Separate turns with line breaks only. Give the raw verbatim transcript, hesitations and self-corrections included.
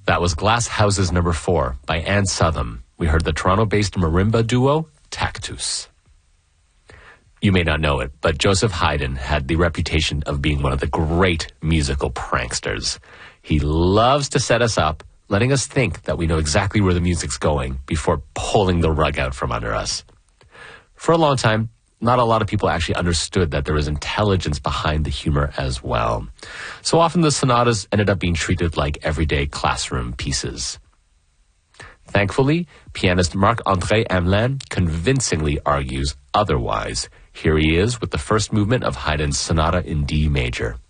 That was Glass Houses Number Four by Anne Southam. We heard the Toronto-based marimba duo, Tactus. You may not know it, but Joseph Haydn had the reputation of being one of the great musical pranksters. He loves to set us up, letting us think that we know exactly where the music's going before pulling the rug out from under us. For a long time, not a lot of people actually understood that there was intelligence behind the humor as well. So often the sonatas ended up being treated like everyday classroom pieces. Thankfully, pianist Marc-André Hamelin convincingly argues otherwise. Here he is with the first movement of Haydn's Sonata in D major.